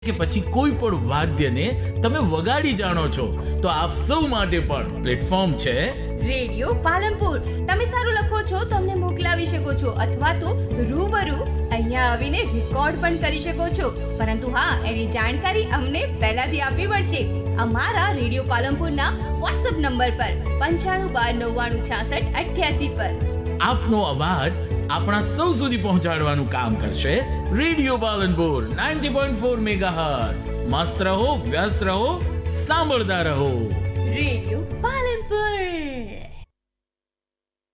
કે પછી કોઈ પણ વાદ્યને તમે વગાડી જાણો છો તો આપ સૌ માટે પણ પ્લેટફોર્મ છે રેડિયો પાલનપુર. તમે સારું લખો છો તો અમને મોકલાવી શકો છો અથવા તો રૂબરૂ અહીંયા આવીને રેકોર્ડ પણ કરી શકો છો. પરંતુ હા, એની જાણકારી અમને પહેલાથી આપવી પડશે. અમારા રેડિયો પાલનપુરના વોટ્સએપ નંબર પર 9512996688 પર આપનો અવાજ આપણા સૌ સુધી પહોંચાડવાનું કામ કરશે રેડિયો પાલનપુર 90.4 મેગાહર્ટ્ઝ. મસ્ત રહો, વ્યસ્ત રહો, સાંભળતા રહો. રેડિયો પાલનપુર.